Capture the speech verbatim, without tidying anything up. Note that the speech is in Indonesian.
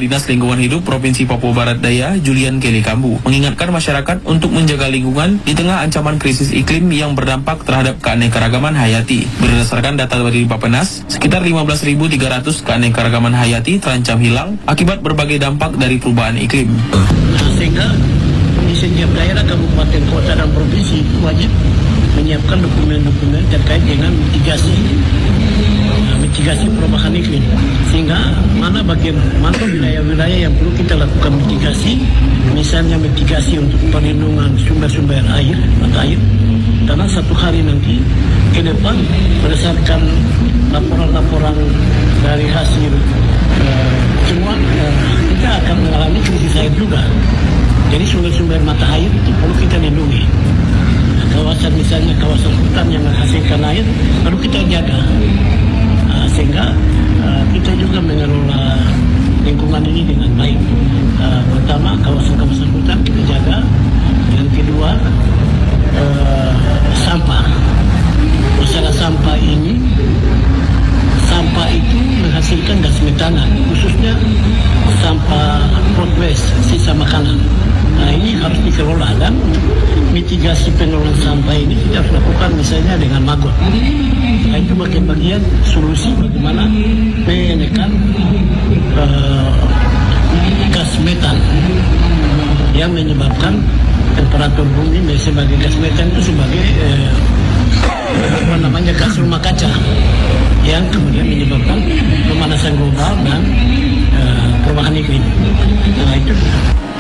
Kepala Dinas Lingkungan Hidup Provinsi Papua Barat Daya, Julian Kelly Kambu, mengingatkan masyarakat untuk menjaga lingkungan di tengah ancaman krisis iklim yang berdampak terhadap keanekaragaman hayati. Berdasarkan data dari Bappenas, sekitar lima belas ribu tiga ratus keanekaragaman hayati terancam hilang akibat berbagai dampak dari perubahan iklim. Sehingga di setiap daerah, kabupaten, kota, dan provinsi wajib menyiapkan dokumen-dokumen terkait dengan mitigasi uh, mitigasi perubahan iklim, sehingga mana bagian mana wilayah-wilayah yang perlu kita lakukan mitigasi, misalnya mitigasi untuk perlindungan sumber-sumber air, mata air, karena satu hari nanti ke depan berdasarkan laporan-laporan dari hasil uh, semua uh, kita akan mengalami krisis air juga. Jadi sumber-sumber mata air itu perlu kita lindungi. Kawasan misalnya kawasan hutan yang menghasilkan air perlu kita jaga, uh, sehingga uh, kita juga mengelola lingkungan ini dengan baik. Uh, pertama, kawasan-kawasan hutan kita jaga. Yang kedua, uh, sampah. Masalah sampah ini, sampah itu menghasilkan gas metana, khususnya sampah food waste, sisa makanan. Nah, ini harus dikelola, dan mitigasi pengelolaan sampah ini kita harus lakukan misalnya dengan maggot. Nah, itu bagian-bagian solusi bagaimana menekan uh, gas metan yang menyebabkan temperatur bumi sebagai gas metan itu sebagai uh, apa namanya gas rumah kaca yang kemudian menyebabkan pemanasan global dan uh, perubahan iklim. Nah, itu